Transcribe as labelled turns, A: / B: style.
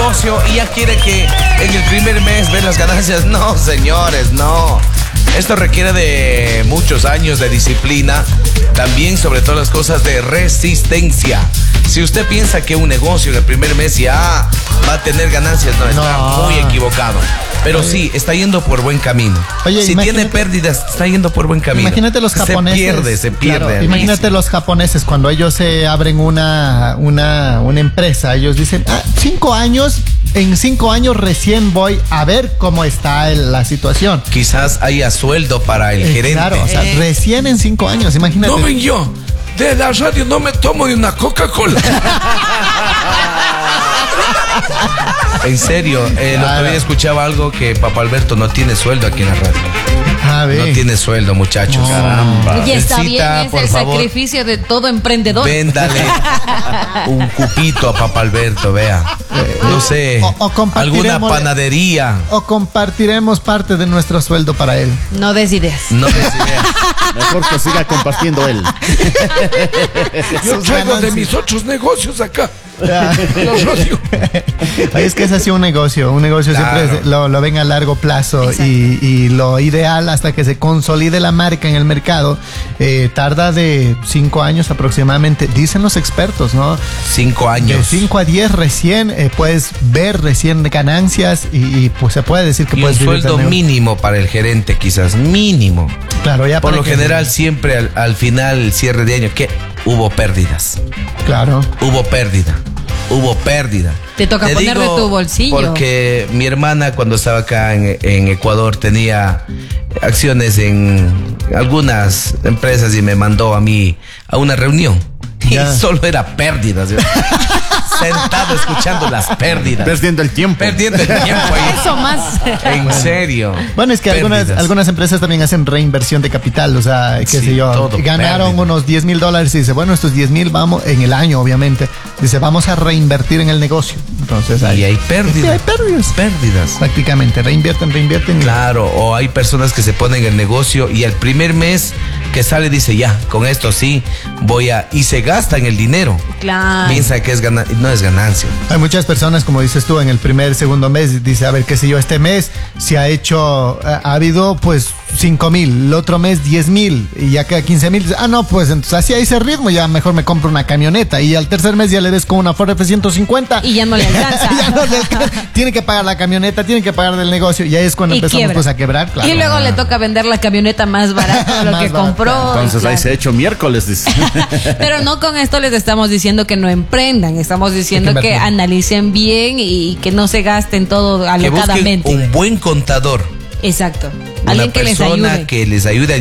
A: negocio y ya quiere que en el primer mes vean las ganancias. No, señores, no. Esto requiere de muchos años de disciplina, también sobre todas las cosas de resistencia. Si usted piensa que un negocio en el primer mes ya va a tener ganancias, no, está muy equivocado. Pero sí, está yendo por buen camino. Oye, si tiene pérdidas, está yendo por buen camino.
B: Imagínate los japoneses.
A: Se pierde. Claro,
B: imagínate los japoneses cuando ellos abren una empresa. Ellos dicen, 5 años, en 5 años recién voy a ver cómo está la situación.
A: Quizás haya sueldo para el gerente.
B: Claro, o sea, recién en 5 años, imagínate.
A: No, yo de la radio no me tomo de una Coca-Cola. En serio, el otro día escuchaba algo que Papa Alberto no tiene sueldo aquí en la radio. No tiene sueldo, muchachos.
C: Caramba. Y está bien, es el sacrificio de todo emprendedor.
A: Véndale un cupito a Papa Alberto, vea. No sé, alguna panadería.
B: O compartiremos parte de nuestro sueldo para él.
C: No des ideas.
D: Mejor que siga compartiendo él.
A: Yo traigo de mis otros negocios acá.
B: Es que es así un negocio claro. Siempre lo ven a largo plazo y lo ideal hasta que se consolide la marca en el mercado tarda de 5 años aproximadamente, dicen los expertos, ¿no?
A: 5 años.
B: De 5 a 10 recién puedes ver recién ganancias y pues se puede decir que puedes
A: un sueldo mínimo para el gerente, quizás mínimo.
B: Claro, ya
A: por lo general siempre al final, el cierre de año, ¿qué? Hubo pérdidas.
B: Claro.
A: Hubo pérdida.
C: Te toca poner de tu bolsillo.
A: Porque mi hermana cuando estaba acá en Ecuador tenía acciones en algunas empresas y me mandó a mí a una reunión. Y solo era pérdidas. Sentado escuchando las pérdidas.
D: Perdiendo el tiempo ahí.
C: Eso más.
A: En serio.
B: Bueno, es que algunas empresas también hacen reinversión de capital. O sea, qué sé yo, ganaron unos $10,000 y dice, bueno, estos 10,000 vamos en el año, obviamente. Dice, vamos a reinvertir en el negocio. Entonces
A: hay pérdidas.
B: Sí, hay pérdidas. Prácticamente, reinvierten.
A: Claro, o hay personas que se ponen en el negocio y al primer mes que sale dice, ya, con esto sí, y se gastan el dinero.
C: Claro.
A: Piensa que no es ganancia.
B: Hay muchas personas, como dices tú, en el segundo mes, dice, a ver, qué sé yo, este mes se ha habido pues 5,000, el otro mes 10,000 y ya queda 15,000. No, pues entonces así a ese ritmo ya mejor me compro una camioneta y al tercer mes ya le des con una Ford F-150
C: y ya no le alcanza.
B: Tiene que pagar la camioneta, tiene que pagar del negocio y ahí es cuando empezamos pues a quebrar. Claro.
C: Y luego le toca vender la camioneta más barata de lo que compró.
D: Entonces ahí se ha hecho miércoles, dice.
C: Pero no con esto les estamos diciendo que no emprendan, estamos diciendo que analicen bien y que no se gasten todo alocadamente.
A: Que busquen un buen contador.
C: Exacto.
A: Alguien que les ayude.